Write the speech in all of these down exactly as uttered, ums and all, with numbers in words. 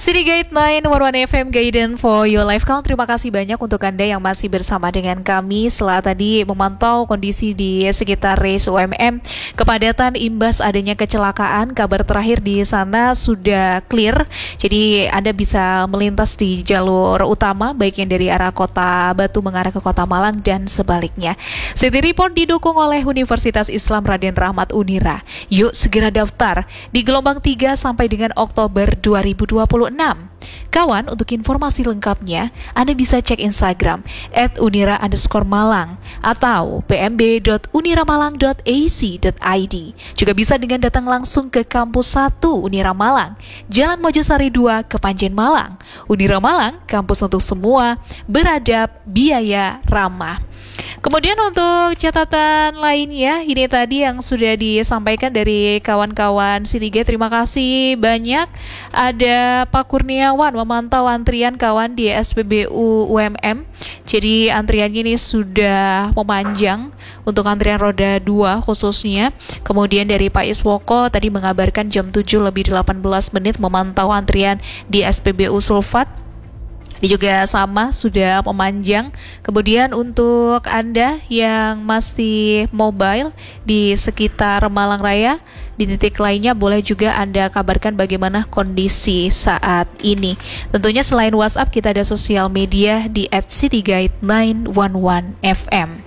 City Guide sembilan satu satu F M Guidance for Your Life Count. Terima kasih banyak untuk Anda yang masih bersama dengan kami setelah tadi memantau kondisi di sekitar Race U M M. Kepadatan imbas adanya kecelakaan, kabar terakhir di sana sudah clear. Jadi Anda bisa melintas di jalur utama baik yang dari arah Kota Batu mengarah ke Kota Malang dan sebaliknya. City Report didukung oleh Universitas Islam Raden Rahmat Unira. Yuk segera daftar di gelombang tiga sampai dengan Oktober dua ribu dua puluh enam. Kawan, untuk informasi lengkapnya, Anda bisa cek Instagram at unira underscore malang atau p m b dot uniramalang dot a c dot i d. Juga bisa dengan datang langsung ke Kampus satu Unira Malang, Jalan Mojosari dua, Kepanjen Malang. Unira Malang, kampus untuk semua, beradab, biaya ramah. Kemudian untuk catatan lainnya, ini tadi yang sudah disampaikan dari kawan-kawan City Guide. Terima kasih banyak. Ada Pak Kurniawan memantau antrian kawan di S P B U U M M. Jadi antriannya ini sudah memanjang untuk antrian roda dua khususnya. Kemudian dari Pak Iswoko tadi mengabarkan jam tujuh lebih delapan belas menit memantau antrian di S P B U Sulfat. Ini juga sama, sudah memanjang. Kemudian untuk Anda yang masih mobile di sekitar Malang Raya, di titik lainnya boleh juga Anda kabarkan bagaimana kondisi saat ini. Tentunya selain WhatsApp, kita ada sosial media di at cityguide sembilan satu satu F M.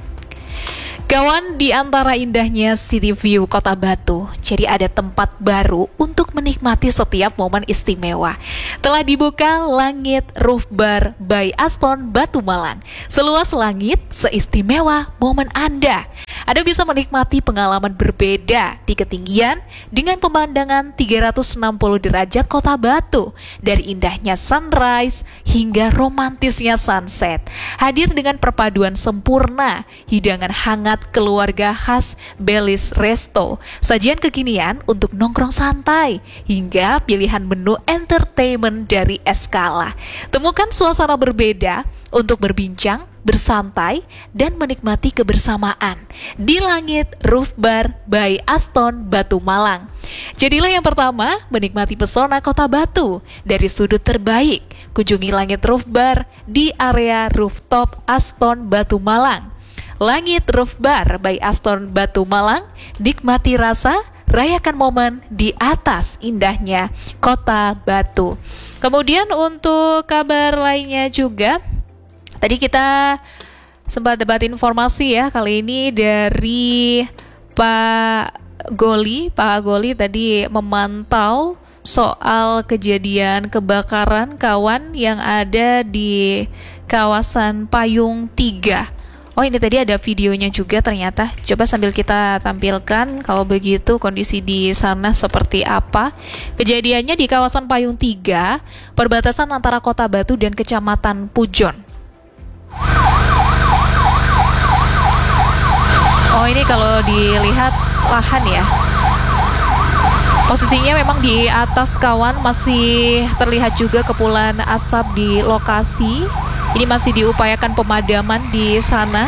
Kawan, di antara indahnya City View Kota Batu, jadi ada tempat baru untuk menikmati setiap momen istimewa. Telah dibuka Langit Roof Bar by Aston Batu Malang. Seluas langit, seistimewa momen Anda. Anda bisa menikmati pengalaman berbeda di ketinggian dengan pemandangan tiga ratus enam puluh derajat Kota Batu. Dari indahnya sunrise hingga romantisnya sunset. Hadir dengan perpaduan sempurna, hidangan hangat keluarga khas Belis Resto, sajian kekinian untuk nongkrong santai, hingga pilihan menu entertainment dari Eskala. Temukan suasana berbeda untuk berbincang, bersantai, dan menikmati kebersamaan di Langit Roof Bar by Aston Batu Malang. Jadilah yang pertama menikmati pesona Kota Batu dari sudut terbaik. Kunjungi Langit Roof Bar di area rooftop Aston Batu Malang. Langit Roof Bar by Aston Batu Malang, nikmati rasa, rayakan momen di atas indahnya Kota Batu. Kemudian untuk kabar lainnya juga, tadi kita sempat debat informasi ya, kali ini dari Pak Goli. Pak Goli tadi memantau soal kejadian kebakaran kawan yang ada di kawasan Payung tiga. Oh, ini tadi ada videonya juga ternyata. Coba sambil kita tampilkan kalau begitu kondisi di sana seperti apa. Kejadiannya di kawasan Payung tiga, perbatasan antara Kota Batu dan Kecamatan Pujon. Oh, ini kalau dilihat lahan ya. Posisinya memang di atas kawan, masih terlihat juga kepulan asap di lokasi. Ini masih diupayakan pemadaman di sana.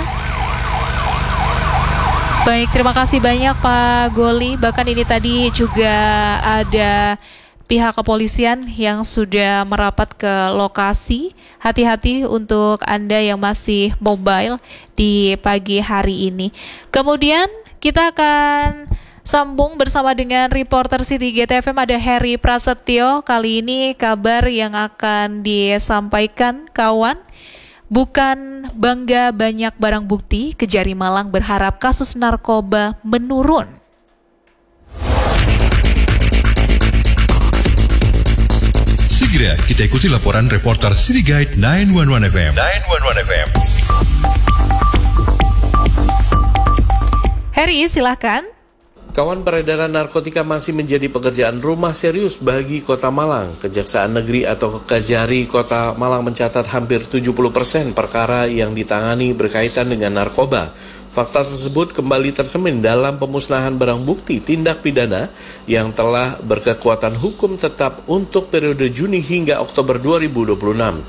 Baik, terima kasih banyak Pak Goli. Bahkan ini tadi juga ada pihak kepolisian yang sudah merapat ke lokasi. Hati-hati untuk Anda yang masih mobile di pagi hari ini. Kemudian kita akan sambung bersama dengan reporter City Guide F M, ada Heri Prasetyo. Kali ini kabar yang akan disampaikan kawan, bukan bangga banyak barang bukti, Kejari Malang berharap kasus narkoba menurun. Segera kita ikuti laporan reporter City Guide sembilan satu satu F M. sembilan satu satu F M. Heri, silakan. Kawan, peredaran narkotika masih menjadi pekerjaan rumah serius bagi Kota Malang. Kejaksaan Negeri atau Kejari Kota Malang mencatat hampir tujuh puluh persen perkara yang ditangani berkaitan dengan narkoba. Fakta tersebut kembali tercermin dalam pemusnahan barang bukti tindak pidana yang telah berkekuatan hukum tetap untuk periode Juni hingga Oktober dua ribu dua puluh enam.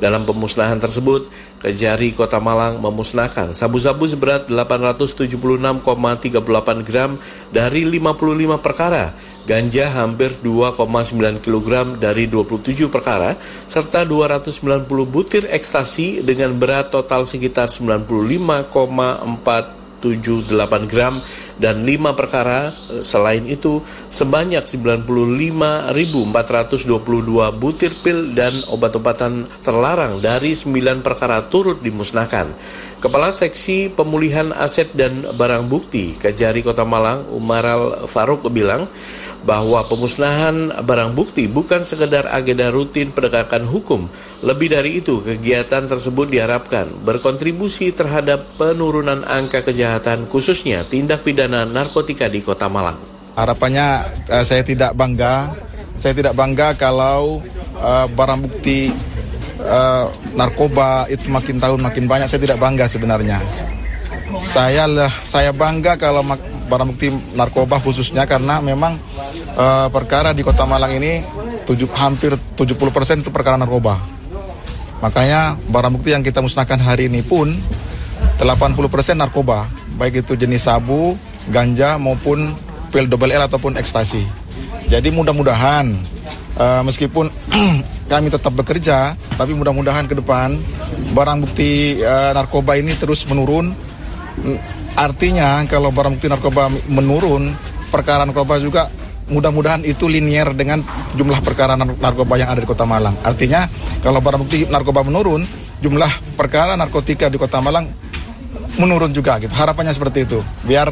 Dalam pemusnahan tersebut, Kejari Kota Malang memusnahkan sabu-sabu seberat delapan ratus tujuh puluh enam koma tiga delapan gram dari lima puluh lima perkara, ganja hampir dua koma sembilan kilogram dari dua puluh tujuh perkara, serta dua ratus sembilan puluh butir ekstasi dengan berat total sekitar sembilan puluh lima koma empat tujuh delapan gram dan lima perkara. Selain itu, sebanyak sembilan puluh lima ribu empat ratus dua puluh dua butir pil dan obat-obatan terlarang dari sembilan perkara turut dimusnahkan. Kepala Seksi Pemulihan Aset dan Barang Bukti Kejari Kota Malang, Umaral Faruk, bilang bahwa pemusnahan barang bukti bukan sekedar agenda rutin penegakan hukum. Lebih dari itu, kegiatan tersebut diharapkan berkontribusi terhadap penurunan angka kejahatan, khususnya tindak pidana narkotika di Kota Malang. Harapannya uh, saya tidak bangga, saya tidak bangga kalau uh, barang bukti uh, narkoba itu makin tahun makin banyak. Saya tidak bangga sebenarnya. Saya lah, saya bangga kalau mak- barang bukti narkoba khususnya karena memang uh, perkara di Kota Malang ini tujuh, hampir tujuh puluh persen itu perkara narkoba. Makanya barang bukti yang kita musnahkan hari ini pun delapan puluh persen narkoba, baik itu jenis sabu, ganja maupun pil double L ataupun ekstasi. Jadi mudah-mudahan uh, meskipun kami tetap bekerja, tapi mudah-mudahan ke depan barang bukti uh, narkoba ini terus menurun. Artinya kalau barang bukti narkoba menurun, perkara narkoba juga mudah-mudahan itu linier dengan jumlah perkara narkoba yang ada di Kota Malang. Artinya kalau barang bukti narkoba menurun, jumlah perkara narkotika di Kota Malang menurun juga gitu. Harapannya seperti itu. Biar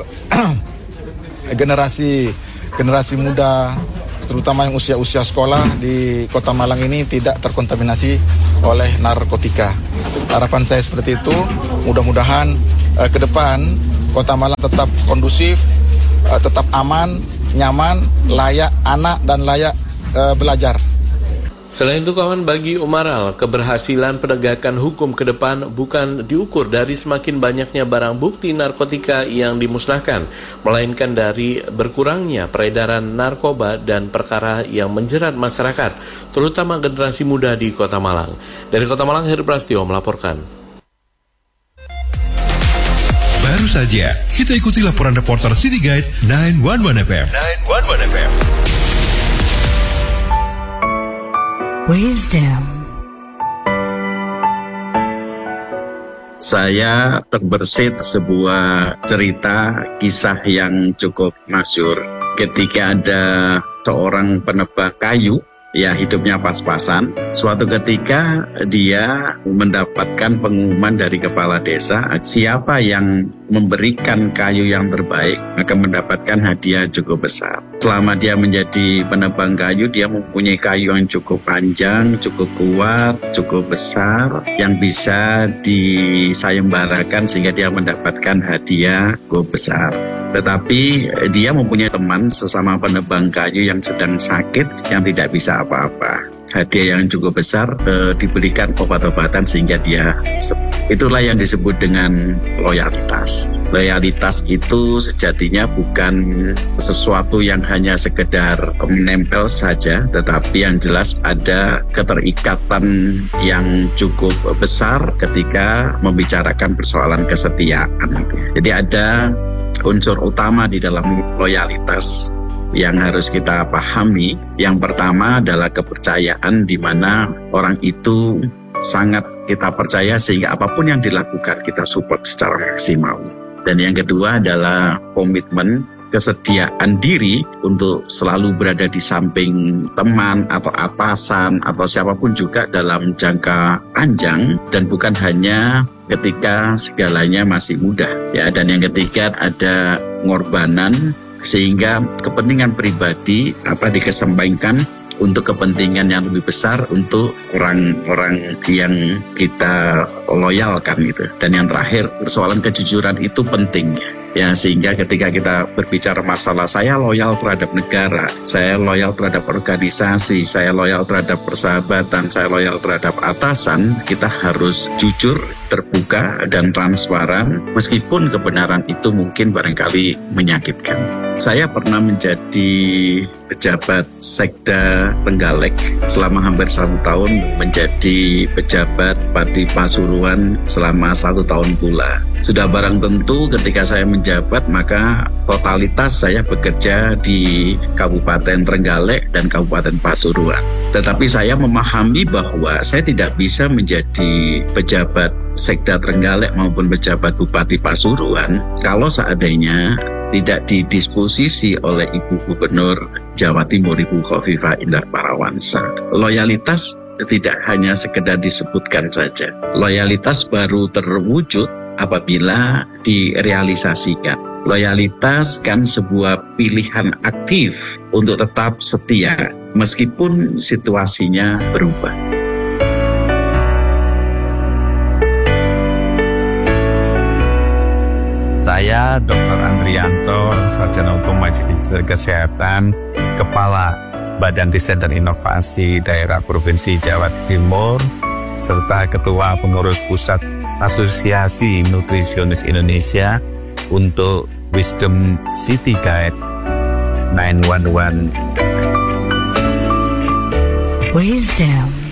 generasi generasi muda terutama yang usia-usia sekolah di Kota Malang ini tidak terkontaminasi oleh narkotika. Harapan saya seperti itu. Mudah-mudahan eh, ke depan Kota Malang tetap kondusif, eh, tetap aman, nyaman, layak anak dan layak eh, belajar. Selain itu, kawan, bagi Umaral, keberhasilan penegakan hukum ke depan bukan diukur dari semakin banyaknya barang bukti narkotika yang dimusnahkan, melainkan dari berkurangnya peredaran narkoba dan perkara yang menjerat masyarakat, terutama generasi muda di Kota Malang. Dari Kota Malang, Heri Prasetyo melaporkan. Baru saja kita ikuti laporan reporter City Guide sembilan satu satu F M. sembilan satu satu F M. Wisdom. Saya terbersit sebuah cerita kisah yang cukup masyhur. Ketika ada seorang penebang kayu, ya hidupnya pas-pasan. Suatu ketika dia mendapatkan pengumuman dari kepala desa, siapa yang memberikan kayu yang terbaik akan mendapatkan hadiah cukup besar. Selama dia menjadi penebang kayu, dia mempunyai kayu yang cukup panjang, cukup kuat, cukup besar, yang bisa disayembarakan sehingga dia mendapatkan hadiah cukup besar. Tetapi dia mempunyai teman sesama penebang kayu yang sedang sakit, yang tidak bisa apa-apa. Hadiah yang cukup besar e, diberikan obat-obatan sehingga dia sembuh. Itulah yang disebut dengan loyalitas. Loyalitas itu sejatinya bukan sesuatu yang hanya sekedar menempel saja, tetapi yang jelas ada keterikatan yang cukup besar ketika membicarakan persoalan kesetiaan. Jadi ada unsur utama di dalam loyalitas yang harus kita pahami. Yang pertama adalah kepercayaan, di mana orang itu sangat kita percaya sehingga apapun yang dilakukan kita support secara maksimal. Dan yang kedua adalah komitmen, kesediaan diri untuk selalu berada di samping teman atau atasan atau siapapun juga dalam jangka panjang, dan bukan hanya ketika segalanya masih mudah, ya. Dan yang ketiga ada pengorbanan, sehingga kepentingan pribadi apa dikesampingkan untuk kepentingan yang lebih besar untuk orang-orang yang kita loyalkan gitu. Dan yang terakhir, persoalan kejujuran itu penting, ya, sehingga ketika kita berbicara masalah saya loyal terhadap negara, saya loyal terhadap organisasi, saya loyal terhadap persahabatan, saya loyal terhadap atasan, kita harus jujur, terbuka, dan transparan, meskipun kebenaran itu mungkin barangkali menyakitkan. Saya pernah menjadi pejabat Sekda Trenggalek selama hampir satu tahun, menjadi pejabat Pati Pasuruan selama satu tahun pula. Sudah barang tentu ketika saya menjabat maka totalitas saya bekerja di Kabupaten Trenggalek dan Kabupaten Pasuruan. Tetapi saya memahami bahwa saya tidak bisa menjadi pejabat Sekda Trenggalek maupun pejabat Bupati Pasuruan kalau seandainya tidak didisposisi oleh Ibu Gubernur Jawa Timur, Ibu Khofifah Indar Parawansa. Loyalitas tidak hanya sekedar disebutkan saja. Loyalitas baru terwujud apabila direalisasikan. Loyalitas kan sebuah pilihan aktif untuk tetap setia meskipun situasinya berubah. Saya Doktor Andrianto, Sarjana Hukum Magister Kesehatan, Kepala Badan Riset dan Inovasi Daerah Provinsi Jawa Timur, serta Ketua Pengurus Pusat Asosiasi Nutrisionis Indonesia untuk Wisdom City Guide sembilan satu satu F M. Wisdom